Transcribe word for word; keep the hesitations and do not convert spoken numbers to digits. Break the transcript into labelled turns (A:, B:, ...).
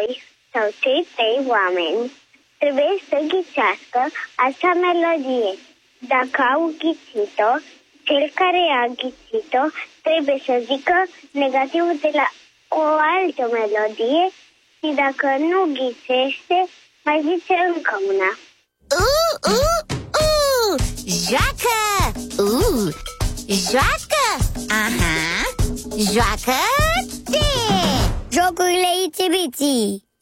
A: doi sau cei trei oameni trebuie să ghicească acea melodie. Dacă au ghicit-o, cel care a ghicit-o trebuie să zică negativul de la o altă melodie și dacă nu ghicește, mai zice încă una.
B: Uh, uh, uh! Joacă! Uh! Joacă! Aha! Joacă-te!
C: Jocurile Itsy Bitsy.